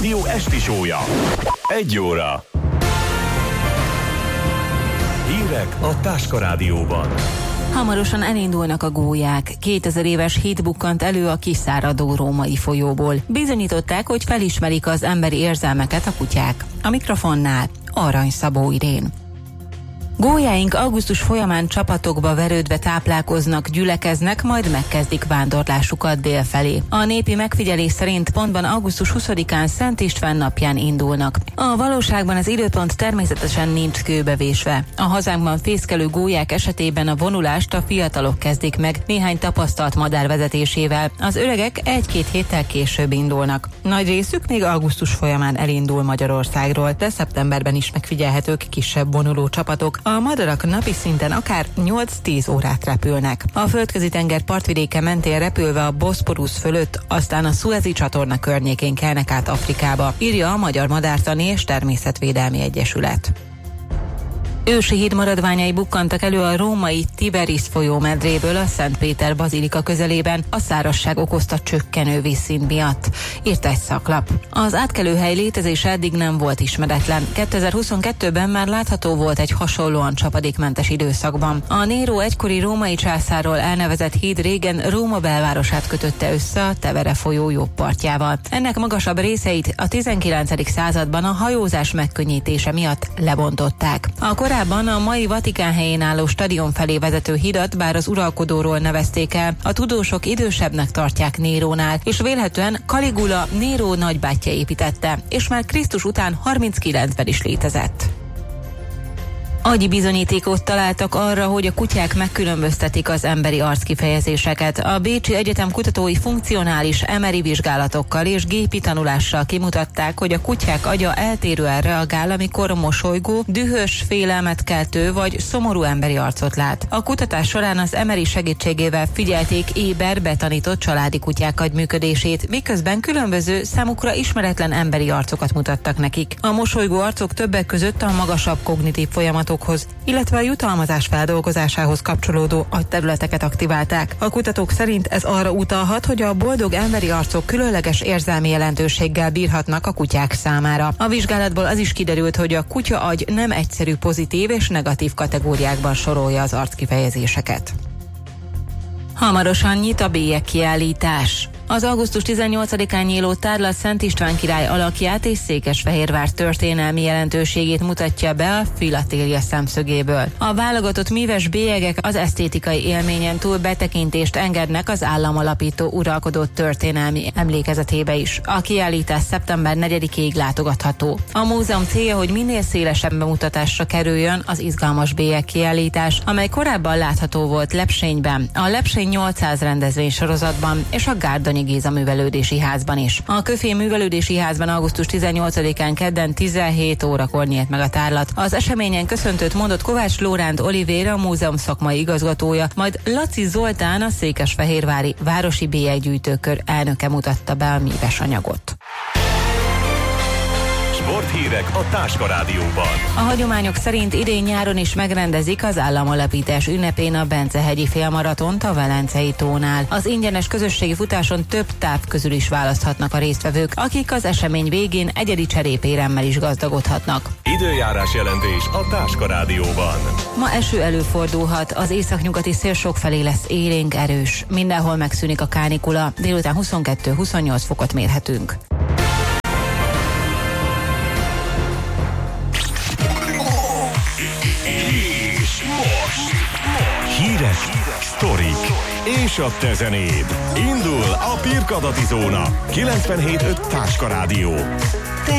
Rádió esti show-ja. 1 óra. Hírek a Táska Rádióban. Hamarosan elindulnak a gólyák. 2000 éves híd bukkant elő a kiszáradó római folyóból. Bizonyították, hogy felismerik az emberi érzelmeket a kutyák. A mikrofonnál Arany Szabó Irén. Gólyáink augusztus folyamán csapatokba verődve táplálkoznak, gyülekeznek, majd megkezdik vándorlásukat dél felé. A népi megfigyelés szerint pontban augusztus 20-án Szent István napján indulnak. A valóságban az időpont természetesen nincs kőbevésve. A hazánkban fészkelő gólyák esetében a vonulást a fiatalok kezdik meg, néhány tapasztalt madár vezetésével. Az öregek 1-2 héttel később indulnak. Nagy részük még augusztus folyamán elindul Magyarországról, de szeptemberben is megfigyelhetők kisebb vonuló csapatok. A madarak napi szinten akár 8-10 órát repülnek. A Földközi-tenger partvidéke mentén repülve a Boszporusz fölött, aztán a Szuezi csatorna környékén kelnek át Afrikába, írja a Magyar Madártani és Természetvédelmi Egyesület. Ősi híd maradványai bukkantak elő a római Tiberis folyó medréből a Szent Péter bazilika közelében a szárazság okozta csökkenő vízszint miatt, írta egy szaklap. Az átkelőhely létezése eddig nem volt ismeretlen. 2022-ben már látható volt egy hasonlóan csapadékmentes időszakban. A Néró egykori római császárról elnevezett híd régen Róma belvárosát kötötte össze a Tevere folyó jobb partjával. Ennek magasabb részeit a 19. században a hajózás megkönnyítése miatt lebontották. Korábban a mai Vatikán helyén álló stadion felé vezető hidat bár az uralkodóról nevezték el, a tudósok idősebbnek tartják Nérónál, és vélhetően Caligula Néró nagybátyja építette, és már Krisztus után 39-ben is létezett. Agyi bizonyítékot találtak arra, hogy a kutyák megkülönböztetik az emberi arckifejezéseket. A Bécsi Egyetem kutatói funkcionális MRI vizsgálatokkal és gépi tanulással kimutatták, hogy a kutyák agya eltérően reagál, amikor mosolygó, dühös, félelmet keltő vagy szomorú emberi arcot lát. A kutatás során az MRI segítségével figyelték éber, betanított családi kutyák agyműködését, miközben különböző, számukra ismeretlen emberi arcokat mutattak nekik. A mosolygó arcok többek között a magasabb kognitív folyamatokhoz, illetve a jutalmazás feldolgozásához kapcsolódó agyterületeket aktiválták. A kutatók szerint ez arra utalhat, hogy a boldog emberi arcok különleges érzelmi jelentőséggel bírhatnak a kutyák számára. A vizsgálatból az is kiderült, hogy a kutya agy nem egyszerű pozitív és negatív kategóriákban sorolja az arckifejezéseket. Hamarosan nyit a bélyegkiállítás. Az augusztus 18-án nyíló tárlat Szent István király alakját és Székesfehérvár történelmi jelentőségét mutatja be a filatélia szemszögéből. A válogatott míves bélyegek az esztétikai élményen túl betekintést engednek az államalapító uralkodó történelmi emlékezetébe is. A kiállítás szeptember 4-ig látogatható. A múzeum célja, hogy minél szélesebb bemutatásra kerüljön az izgalmas bélyegkiállítás, amely korábban látható volt Lepsényben, a Lepsény 800 rendezvénysorozatban és a Gárdonyi Géza művelődési házban is. A Köfén művelődési házban augusztus 18-án kedden 17 órakor nyílt meg a tárlat. Az eseményen köszöntőt mondott Kovács Lóránd Olivér, a múzeum szakmai igazgatója, majd Laci Zoltán, a székesfehérvári városi bélyeggyűjtőkör elnöke mutatta be a míves anyagot. Sporthírek a Táska Rádióban. A hagyományok szerint idén nyáron is megrendezik az államalapítás ünnepén a Bence-hegyi félmaratont a Velencei tónál. Az ingyenes közösségi futáson több táv közül is választhatnak a résztvevők, akik az esemény végén egyedi cserépéremmel is gazdagodhatnak. Időjárás jelentés a Táska Rádióban. Ma eső előfordulhat, az északnyugati szél sokfelé lesz élénk, erős. Mindenhol megszűnik a kánikula, délután 22-28 fokot mérhetünk. Hírek, sztorik és a te zenéd. Indul a Pirkadati Zóna. 97.5 Táska Rádió.